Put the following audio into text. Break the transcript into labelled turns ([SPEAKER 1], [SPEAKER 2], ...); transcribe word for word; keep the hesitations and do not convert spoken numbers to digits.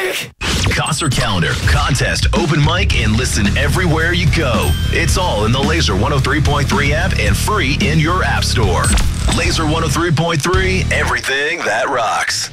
[SPEAKER 1] music.
[SPEAKER 2] Concert calendar, contest, open mic, and listen everywhere you go. It's all in the Laser one oh three point three app and free in your app store. Laser one oh three point three, everything that rocks.